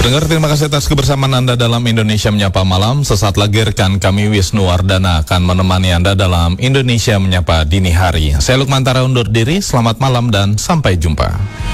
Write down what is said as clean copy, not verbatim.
Pendengar, terima kasih atas kebersamaan Anda dalam Indonesia Menyapa Malam. Sesaat lagi rekan kami Wisnu Wardana akan menemani Anda dalam Indonesia Menyapa Dini Hari. Saya Lukman Tara undur diri, selamat malam dan sampai jumpa.